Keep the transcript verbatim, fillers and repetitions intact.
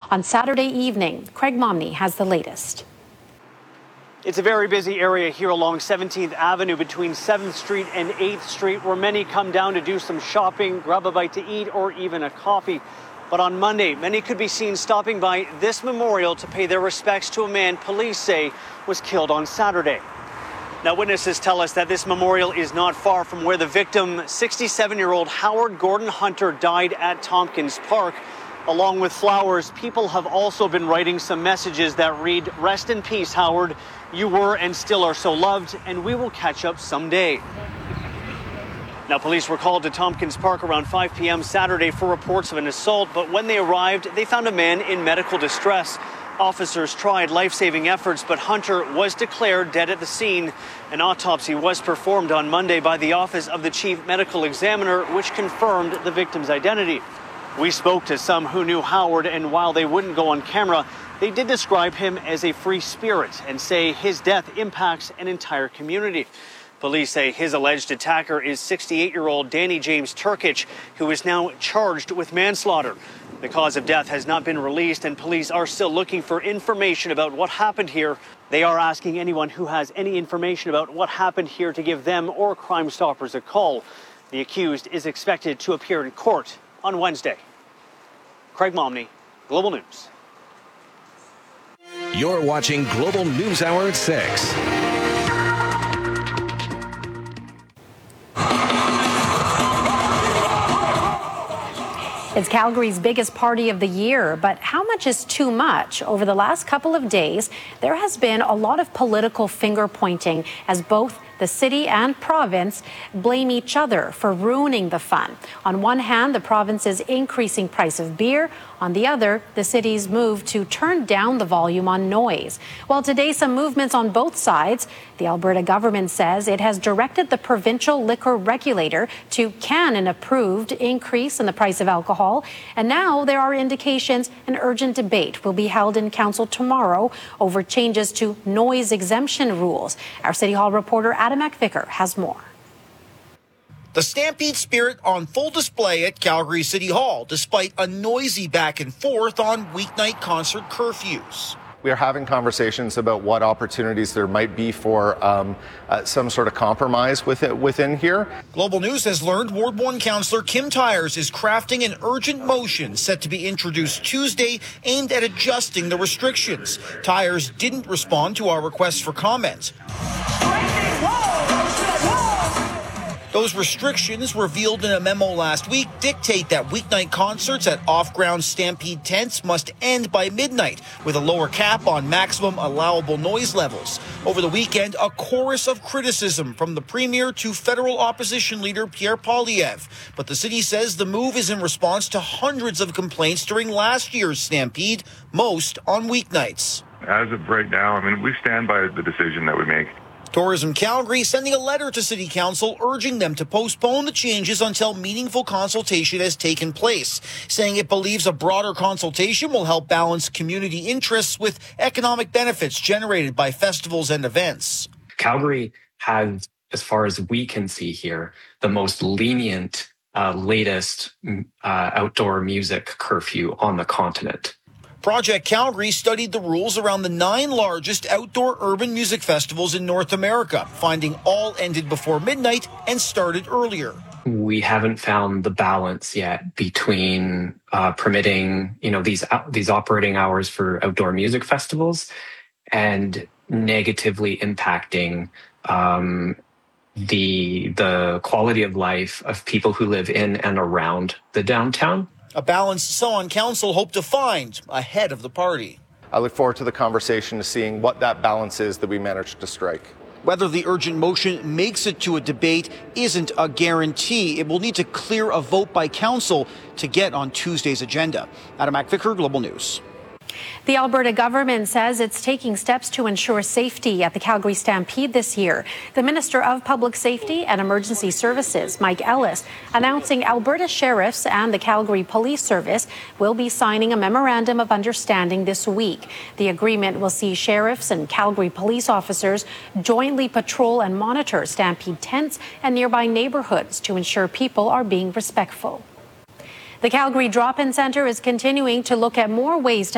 on Saturday evening. Craig Momney has the latest. It's a very busy area here along seventeenth Avenue between seventh Street and eighth Street, where many come down to do some shopping, grab a bite to eat, or even a coffee. But on Monday, many could be seen stopping by this memorial to pay their respects to a man police say was killed on Saturday. Now, witnesses tell us that this memorial is not far from where the victim, sixty-seven-year-old Howard Gordon Hunter, died at Tompkins Park. Along with flowers, people have also been writing some messages that read, "Rest in peace, Howard. You were and still are so loved, and we will catch up someday." Now, police were called to Tompkins Park around five p.m. Saturday for reports of an assault, but when they arrived, they found a man in medical distress. Officers tried life-saving efforts, but Hunter was declared dead at the scene. An autopsy was performed on Monday by the Office of the Chief Medical Examiner, which confirmed the victim's identity. We spoke to some who knew Howard, and while they wouldn't go on camera, they did describe him as a free spirit and say his death impacts an entire community. Police say his alleged attacker is sixty-eight-year-old Danny James Turkich, who is now charged with manslaughter. The cause of death has not been released, and police are still looking for information about what happened here. They are asking anyone who has any information about what happened here to give them or Crime Stoppers a call. The accused is expected to appear in court on Wednesday. Craig Momney, Global News. You're watching Global News Hour at six. It's Calgary's biggest party of the year, but how much is too much? Over the last couple of days, there has been a lot of political finger pointing as both the city and province blame each other for ruining the fun. On one hand, the province's increasing price of beer. On the other, the city's move to turn down the volume on noise. Well, today, some movements on both sides. The Alberta government says it has directed the provincial liquor regulator to can an approved increase in the price of alcohol. And now there are indications an urgent debate will be held in council tomorrow over changes to noise exemption rules. Our City Hall reporter Adam McVicker has more. The Stampede spirit on full display at Calgary City Hall, despite a noisy back and forth on weeknight concert curfews. We are having conversations about what opportunities there might be for um, uh, some sort of compromise with it, within here. Global News has learned Ward one Councillor Kim Tyers is crafting an urgent motion set to be introduced Tuesday aimed at adjusting the restrictions. Tyers didn't respond to our request for comment. Those restrictions, revealed in a memo last week, dictate that weeknight concerts at off-ground Stampede tents must end by midnight, with a lower cap on maximum allowable noise levels. Over the weekend, a chorus of criticism from the Premier to federal opposition leader Pierre Poilievre. But the city says the move is in response to hundreds of complaints during last year's Stampede, most on weeknights. As of right now, I mean, we stand by the decision that we make. Tourism Calgary sending a letter to City Council urging them to postpone the changes until meaningful consultation has taken place, saying it believes a broader consultation will help balance community interests with economic benefits generated by festivals and events. Calgary has, as far as we can see here, the most lenient, uh, latest uh, outdoor music curfew on the continent. Project Calgary studied the rules around the nine largest outdoor urban music festivals in North America, finding all ended before midnight and started earlier. We haven't found the balance yet between uh, permitting, you know, these uh, these operating hours for outdoor music festivals and negatively impacting um, the the quality of life of people who live in and around the downtown. A balance some on council hope to find ahead of the party. I look forward to the conversation, to seeing what that balance is that we managed to strike. Whether the urgent motion makes it to a debate isn't a guarantee. It will need to clear a vote by council to get on Tuesday's agenda. Adam McVicker, Global News. The Alberta government says it's taking steps to ensure safety at the Calgary Stampede this year. The Minister of Public Safety and Emergency Services, Mike Ellis, announcing Alberta sheriffs and the Calgary Police Service will be signing a memorandum of understanding this week. The agreement will see sheriffs and Calgary police officers jointly patrol and monitor Stampede tents and nearby neighborhoods to ensure people are being respectful. The Calgary Drop-In Centre is continuing to look at more ways to